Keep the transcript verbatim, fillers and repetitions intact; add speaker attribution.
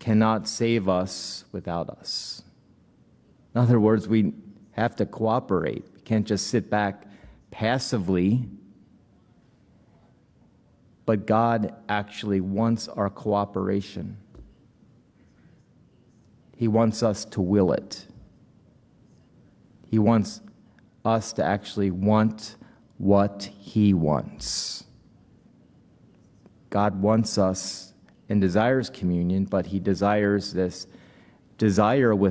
Speaker 1: cannot save us without us. In other words, we have to cooperate. We can't just sit back passively. But God actually wants our cooperation. He wants us to will it. He wants us to actually want what He wants. God wants us and desires communion, but He desires this desire with